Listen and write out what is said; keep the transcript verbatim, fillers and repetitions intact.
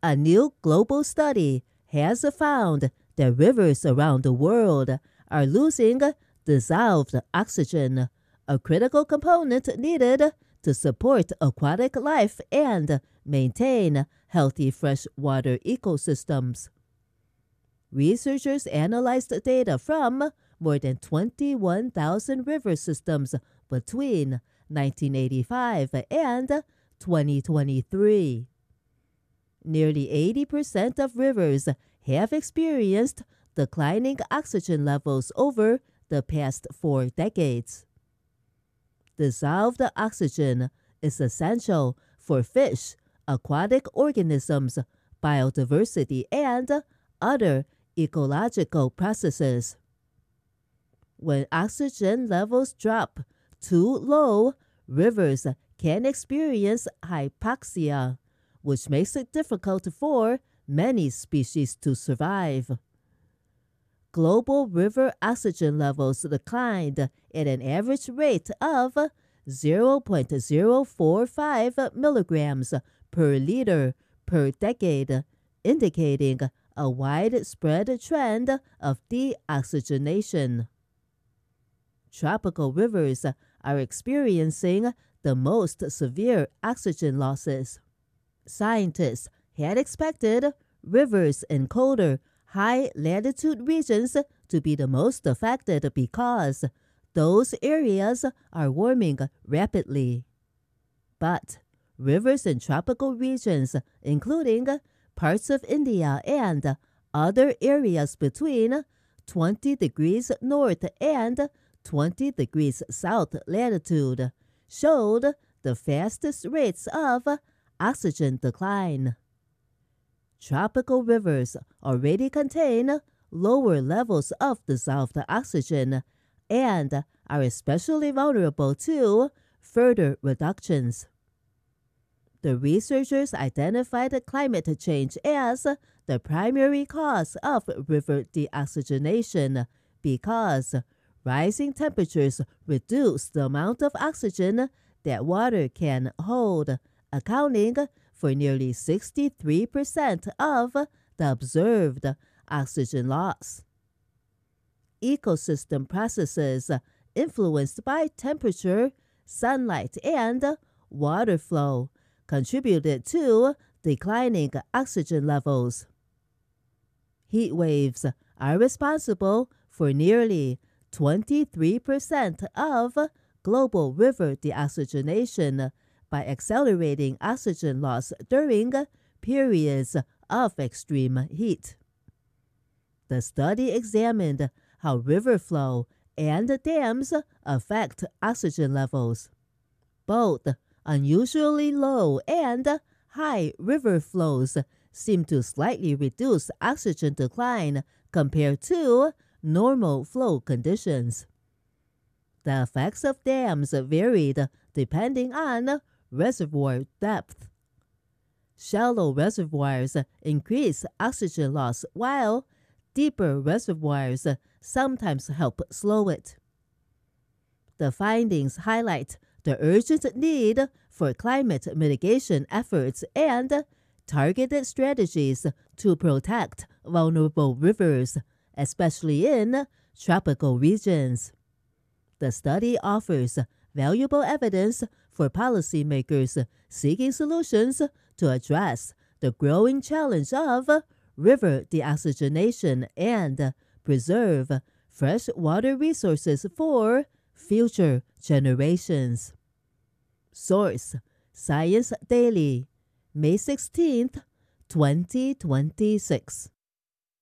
A new global study has found that rivers around the world are losing dissolved oxygen, a critical component needed to support aquatic life and maintain healthy freshwater ecosystems. Researchers analyzed data from more than twenty-one thousand river systems between nineteen eighty-five and twenty twenty-three. Nearly eighty percent of rivers have experienced declining oxygen levels over the past four decades. Dissolved oxygen is essential for fish, aquatic organisms, biodiversity, and other ecological processes. When oxygen levels drop too low, rivers can experience hypoxia, which makes it difficult for many species to survive. Global river oxygen levels declined at an average rate of zero point zero four five milligrams per liter per decade, indicating a widespread trend of deoxygenation. Tropical rivers are experiencing the most severe oxygen losses. Scientists had expected rivers in colder, high-latitude regions to be the most affected because those areas are warming rapidly. But rivers in tropical regions, including parts of India and other areas between twenty degrees north and twenty degrees south latitude, showed the fastest rates of oxygen decline. Tropical rivers already contain lower levels of dissolved oxygen and are especially vulnerable to further reductions. The researchers identified climate change as the primary cause of river deoxygenation because rising temperatures reduce the amount of oxygen that water can hold, accounting for nearly sixty-three percent of the observed oxygen loss. Ecosystem processes influenced by temperature, sunlight, and water flow contributed to declining oxygen levels. Heat waves are responsible for nearly twenty-three percent of global river deoxygenation by accelerating oxygen loss during periods of extreme heat. The study examined how river flow and dams affect oxygen levels. Both unusually low and high river flows seem to slightly reduce oxygen decline compared to normal flow conditions. The effects of dams varied depending on reservoir depth. Shallow reservoirs increase oxygen loss, while deeper reservoirs sometimes help slow it. The findings highlight the urgent need for climate mitigation efforts and targeted strategies to protect vulnerable rivers, especially in tropical regions. The study offers valuable evidence for policymakers seeking solutions to address the growing challenge of river deoxygenation and preserve fresh water resources for future generations. Source: Science Daily, May sixteenth, twenty twenty-six.